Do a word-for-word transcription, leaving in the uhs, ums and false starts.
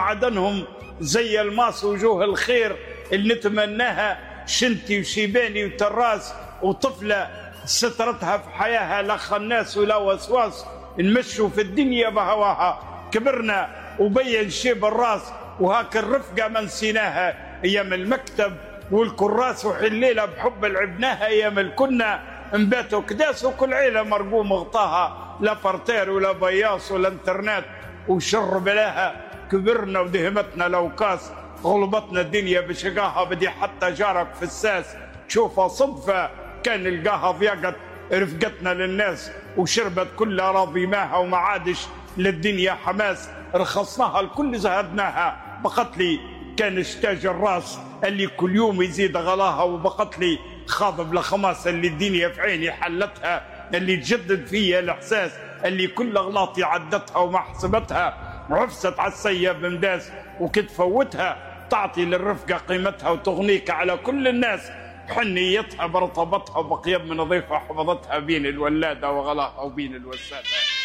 معدنهم زي الماس وجوه الخير اللي نتمناها شنتي وشيباني وتراس وطفلة سترتها في حياها لا خناس ولا وسواس، نمشوا في الدنيا بهواها كبرنا وبين شيب الراس، وهاك الرفقة ما نسيناها أيام المكتب والكراس وحليلة بحب لعبناها أيام الكنا نباتوا كداس وكل عيلة مرقوم غطاها لا فرتير ولا بياص ولا انترنت وشر بلاها. كبرنا ودهمتنا لو كاس غلبتنا الدنيا بشقاها، بدي حتى جارك في الساس تشوفها صدفة كان القاها ضيقت رفقتنا للناس وشربت كلها راضي ماها وما عادش للدنيا حماس. رخصناها الكل زهدناها بقتلي كان اشتاج الراس اللي كل يوم يزيد غلاها، وبقتلي خاضب لخماس اللي الدنيا في عيني حلتها، اللي تجدد فيا الاحساس اللي كل اغلاطي عدتها وما حسبتها، عفست على السياب مداس وكتفوتها تعطي للرفقه قيمتها وتغنيك على كل الناس بحنيتها برطبتها وبقيب من نظيفها حفظتها بين الولاده وغلاها وبين الوساده.